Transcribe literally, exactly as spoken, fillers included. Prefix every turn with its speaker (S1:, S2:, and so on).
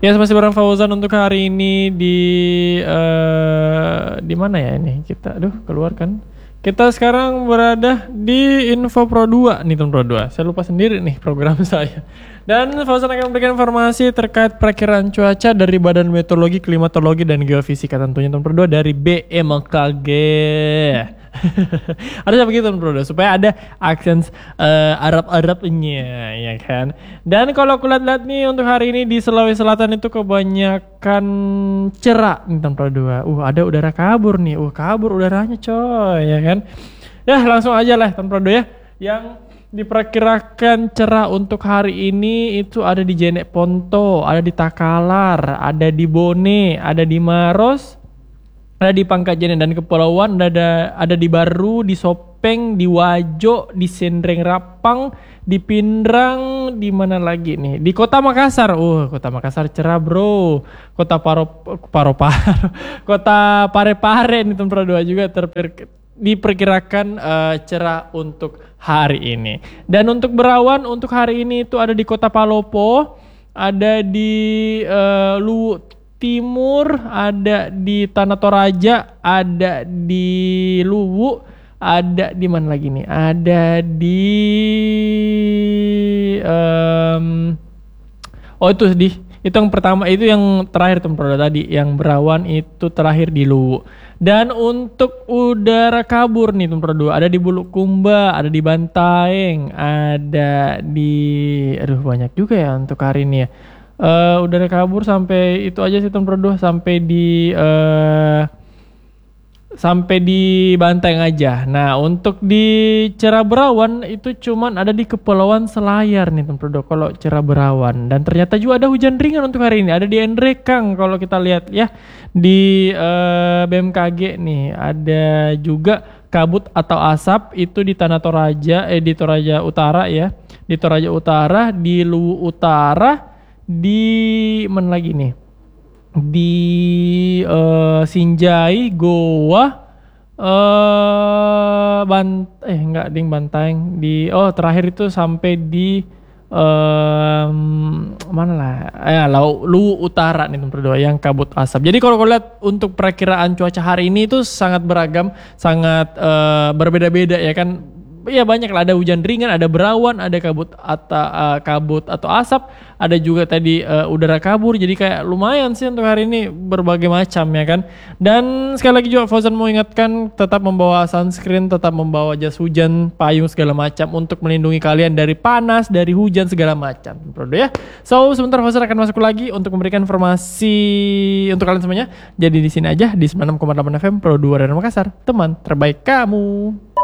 S1: Ya, masih bareng Fauzan untuk hari ini di uh, di mana ya ini? Kita aduh, keluar kan. Kita sekarang berada di Info Pro dua nih, Teman Pro dua. Saya lupa sendiri nih program saya. Dan Fauzan akan memberikan informasi terkait perakiraan cuaca dari Badan Meteorologi, Klimatologi dan Geofisika tentunya, Teman Pro dua, dari B M K G. Harusnya begitu, Teman Pro dua, supaya ada aksen uh, Arab-Arabnya, ya kan. Dan kalau aku lihat-lihat nih untuk hari ini di Sulawesi Selatan itu kebanyakan cerah nih, Teman Pro dua. Uh, ada udara kabur nih. Uh, kabur udaranya, coy, ya kan. Ya, langsung aja lah, Teman Pro dua ya. Yang diperkirakan cerah untuk hari ini itu ada di Jenek Ponto, ada di Takalar, ada di Bone, ada di Maros, ada di Pangkajene dan Kepulauan, ada ada di Baru, di Sopeng, di Wajo, di Sendreng Rapang, di Pindrang, di mana lagi nih? Di Kota Makassar. Uh, Kota Makassar cerah, Bro. Kota Paro Paro Paro. Kota Parepare nih, Teman Pro dua juga terpir diperkirakan uh, cerah untuk hari ini. Dan untuk berawan untuk hari ini itu ada di Kota Palopo, ada di uh, Luwu Timur, ada di Tanah Toraja, ada di Luwu, ada di mana lagi nih? Ada di um, oh itu di itu yang pertama, itu yang terakhir, Teman Pro tadi yang berawan itu terakhir di Luwu. Dan untuk udara kabur nih, Teman Pro dua, ada di Bulukumba, ada di Bantaeng, ada di aduh banyak juga ya untuk hari ini ya. Uh, udara kabur sampai itu aja sih, Teman Pro dua, sampai di uh, sampai di Bantaeng aja. Nah, untuk di cerah berawan itu cuman ada di Kepulauan Selayar nih, Teman Pro dua, kalau cerah berawan. Dan ternyata juga ada hujan ringan untuk hari ini, ada di Endrekang kalau kita lihat ya. Di uh, B M K G nih ada juga kabut atau asap itu di Tanah Toraja, eh di Toraja Utara ya, di Toraja Utara, di Luwu Utara, di mana lagi nih, di uh, Sinjai, Goa, uh, Bant eh enggak ding Bantaeng, di oh terakhir itu sampai di Um, mana lah ya, Luwu Utara nih, Teman Pro dua, yang kabut asap. Jadi kalau kalian lihat untuk perakiraan cuaca hari ini itu sangat beragam, sangat uh, berbeda-beda ya kan. Ya banyak lah, ada hujan ringan, ada berawan, ada kabut atau uh, kabut atau asap, ada juga tadi uh, udara kabur. Jadi kayak lumayan sih untuk hari ini, berbagai macam ya kan. Dan sekali lagi juga Fauzan mau ingatkan, tetap membawa sunscreen, tetap membawa jas hujan, payung segala macam untuk melindungi kalian dari panas, dari hujan segala macam, Bro ya. So sebentar Fauzan akan masuk lagi untuk memberikan informasi untuk kalian semuanya. Jadi di sini aja di sembilan puluh enam koma delapan F M Pro dua dari Makassar, teman terbaik kamu.